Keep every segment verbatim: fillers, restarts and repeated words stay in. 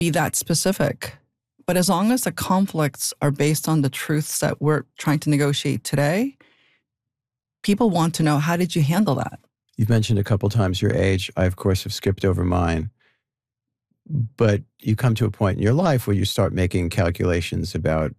be that specific. But as long as the conflicts are based on the truths that we're trying to negotiate today, people want to know, how did you handle that? You've mentioned a couple times your age. I, of course, have skipped over mine. But you come to a point in your life where you start making calculations about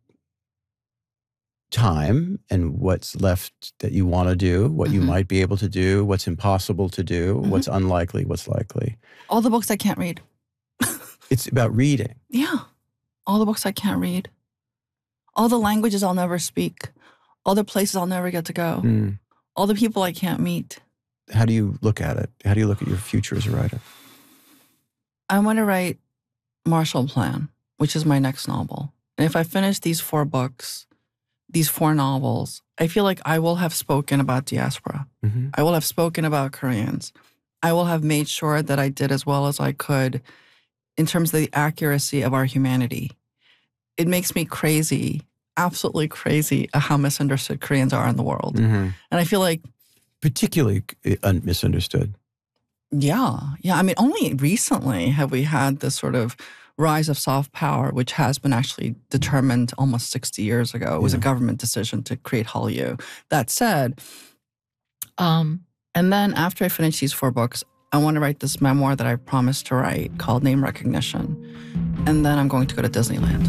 time and what's left that you want to do, what mm-hmm. you might be able to do, what's impossible to do, mm-hmm. what's unlikely, what's likely. All the books I can't read. It's about reading. Yeah. All the books I can't read. All the languages I'll never speak. All the places I'll never get to go. Mm. All the people I can't meet. How do you look at it? How do you look at your future as a writer? I want to write Marshall Plan, which is my next novel. And if I finish these four books, these four novels, I feel like I will have spoken about diaspora. Mm-hmm. I will have spoken about Koreans. I will have made sure that I did as well as I could in terms of the accuracy of our humanity. It makes me crazy, absolutely crazy, how misunderstood Koreans are in the world. Mm-hmm. And I feel like... Particularly un- misunderstood. Yeah. Yeah. I mean, only recently have we had this sort of rise of soft power, which has been actually determined almost sixty years ago. It was yeah. a government decision to create Hallyu. That said, um, and then after I finish these four books, I want to write this memoir that I promised to write called Name Recognition. And then I'm going to go to Disneyland.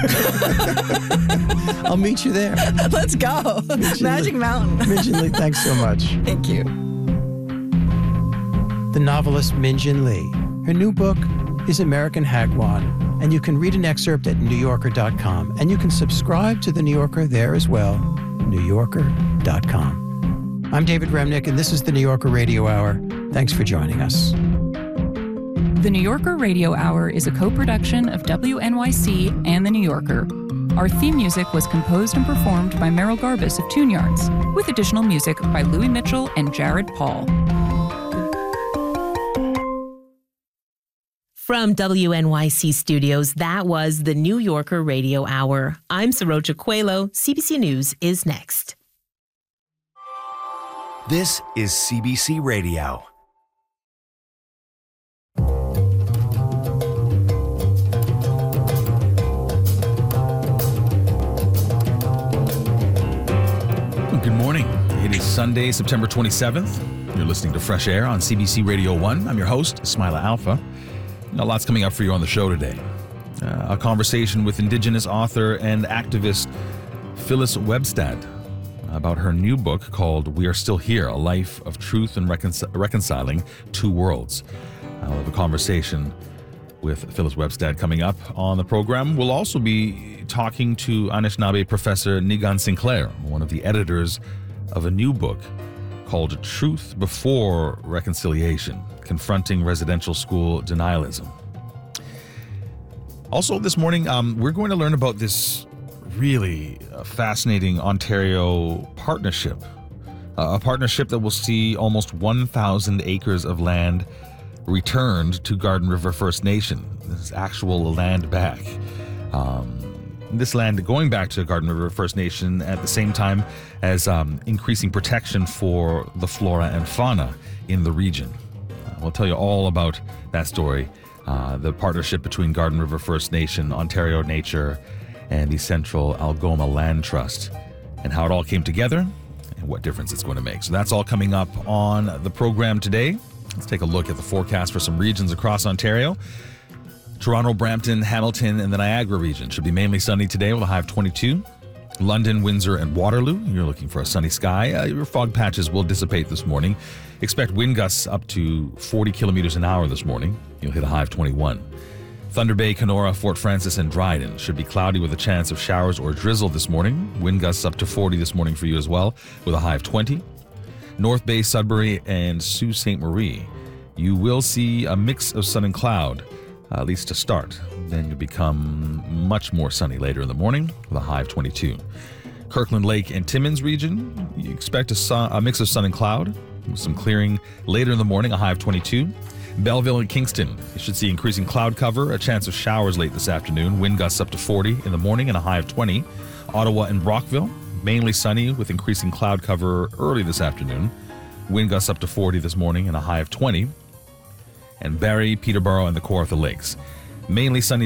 I'll meet you there. Let's go. Magic Mountain. Min Jin Lee, thanks so much. Thank you. The novelist Min Jin Lee. Her new book is American Hagwon, and you can read an excerpt at new yorker dot com, and you can subscribe to The New Yorker there as well, new yorker dot com. I'm David Remnick, and this is The New Yorker Radio Hour. Thanks for joining us. The New Yorker Radio Hour is a co-production of W N Y C and The New Yorker. Our theme music was composed and performed by Merrill Garbus of Tune Yards, with additional music by Louis Mitchell and Jared Paul. From W N Y C Studios, that was the New Yorker Radio Hour. I'm Saroja Coelho. C B C News is next. This is C B C Radio. Good morning. It is Sunday, September twenty-seventh. You're listening to Fresh Air on C B C Radio one. I'm your host, Ismaila Alfa. A lot's coming up for you on the show today. Uh, a conversation with Indigenous author and activist Phyllis Webstad about her new book called We Are Still Here, A Life of Truth and Recon- Reconciling Two Worlds. I'll have a conversation with Phyllis Webstad coming up on the program. We'll also be talking to Anishinaabe professor Niigaan Sinclair, one of the editors of a new book called Truth Before Reconciliation, Confronting Residential School Denialism. Also this morning, um, we're going to learn about this really uh, fascinating Ontario partnership, uh, a partnership that will see almost one thousand acres of land returned to Garden River First Nation. This is actual land back. Um, this land going back to Garden River First Nation at the same time as um, increasing protection for the flora and fauna in the region. Uh, we'll tell you all about that story, uh, the partnership between Garden River First Nation, Ontario Nature, and the Central Algoma Land Trust, and how it all came together and what difference it's going to make. So that's all coming up on the program today. Let's take a look at the forecast for some regions across Ontario. Toronto, Brampton, Hamilton, and the Niagara region should be mainly sunny today with a high of twenty-two. London, Windsor, and Waterloo, you're looking for a sunny sky. Uh, your fog patches will dissipate this morning. Expect wind gusts up to forty kilometers an hour this morning. You'll hit a high of twenty-one. Thunder Bay, Kenora, Fort Francis, and Dryden should be cloudy with a chance of showers or drizzle this morning. Wind gusts up to forty this morning for you as well, with a high of twenty. North Bay, Sudbury, and Sault Ste. Marie, you will see a mix of sun and cloud, uh, at least to start. Then you'll become much more sunny later in the morning with a high of twenty-two. Kirkland Lake and Timmins region, you expect a, sun, a mix of sun and cloud with some clearing later in the morning, a high of twenty-two. Belleville and Kingston, you should see increasing cloud cover, a chance of showers late this afternoon, wind gusts up to forty in the morning and a high of twenty. Ottawa and Brockville, mainly sunny with increasing cloud cover early this afternoon, wind gusts up to forty this morning and a high of twenty. And Barrie, Peterborough, and the Kawartha Lakes, Mainly sunny